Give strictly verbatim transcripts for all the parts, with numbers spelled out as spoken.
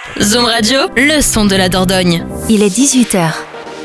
Zoom Radio, le son de la Dordogne. Il est dix-huit heures.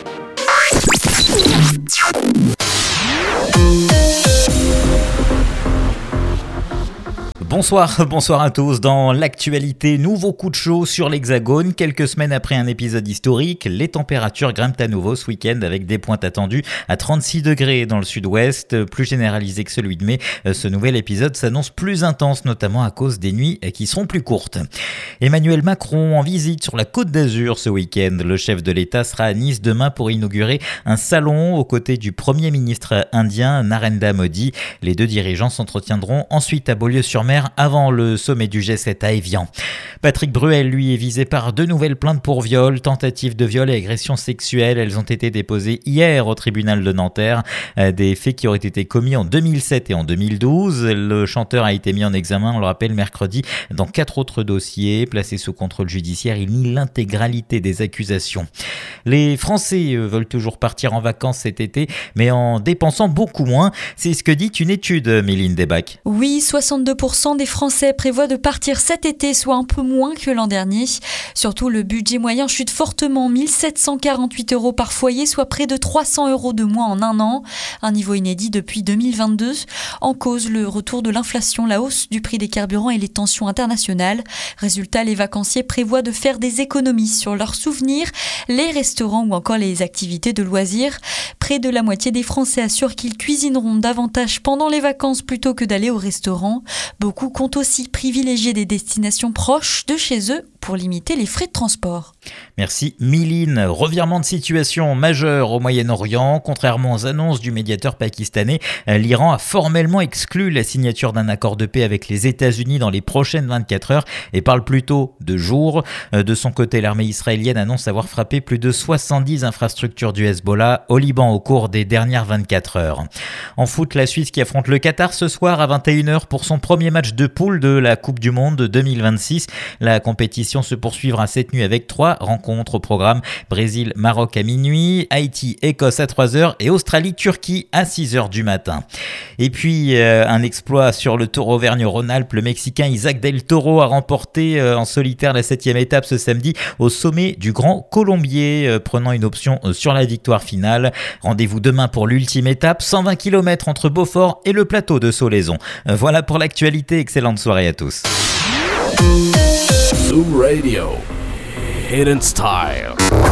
Bonsoir, bonsoir à tous. Dans l'actualité, nouveau coup de chaud sur l'Hexagone. Quelques semaines après un épisode historique, les températures grimpent à nouveau ce week-end avec des pointes attendues à trente-six degrés dans le sud-ouest, plus généralisé que celui de mai. Ce nouvel épisode s'annonce plus intense, notamment à cause des nuits qui seront plus courtes. Emmanuel Macron en visite sur la Côte d'Azur ce week-end. Le chef de l'État sera à Nice demain pour inaugurer un salon aux côtés du Premier ministre indien Narendra Modi. Les deux dirigeants s'entretiendront ensuite à Beaulieu-sur-Mer avant le sommet du G sept à Évian. Patrick Bruel, lui, est visé par deux nouvelles plaintes pour viol, tentative de viol et agression sexuelle. Elles ont été déposées hier au tribunal de Nanterre. Des faits qui auraient été commis en deux mille sept et en deux mille douze. Le chanteur a été mis en examen, on le rappelle, mercredi, dans quatre autres dossiers. Placé sous contrôle judiciaire, il nie l'intégralité des accusations. Les Français veulent toujours partir en vacances cet été, mais en dépensant beaucoup moins. C'est ce que dit une étude, Méline Desbacs. Oui, soixante-deux pour cent des Français prévoient de partir cet été, soit un peu moins que l'an dernier. Surtout, le budget moyen chute fortement, mille sept cent quarante-huit euros par foyer, soit près de trois cents euros de moins en un an. Un niveau inédit depuis deux mille vingt-deux. En cause, le retour de l'inflation, la hausse du prix des carburants et les tensions internationales. Résultat, les vacanciers prévoient de faire des économies sur leurs souvenirs, les restaurants ou encore les activités de loisirs. Près de la moitié des Français assurent qu'ils cuisineront davantage pendant les vacances plutôt que d'aller au restaurant. Beaucoup comptent aussi privilégier des destinations proches de chez eux pour limiter les frais de transport. Merci Méline. Revirement de situation majeur au Moyen-Orient. Contrairement aux annonces du médiateur pakistanais, l'Iran a formellement exclu la signature d'un accord de paix avec les États-Unis dans les prochaines vingt-quatre heures et parle plutôt de jours. De son côté, l'armée israélienne annonce avoir frappé plus de soixante-dix infrastructures du Hezbollah au Liban au cours des dernières vingt-quatre heures. En foot, la Suisse qui affronte le Qatar ce soir à vingt et une heures pour son premier match de poule de la Coupe du Monde deux mille vingt-six. La compétition se poursuivra cette nuit avec trois rencontres au programme. Brésil-Maroc à minuit, Haïti-Écosse à trois heures et Australie-Turquie à six heures du matin. Et puis, euh, un exploit sur le Tour Auvergne-Rhône-Alpes. Le Mexicain Isaac Del Toro a remporté euh, en solitaire la septième étape ce samedi au sommet du Grand Colombier, euh, prenant une option euh, sur la victoire finale. Rendez-vous demain pour l'ultime étape, cent vingt kilomètres entre Beaufort et le plateau de Solaison. Euh, voilà pour l'actualité. Excellente soirée à tous. Zoom Radio, Hidden Style.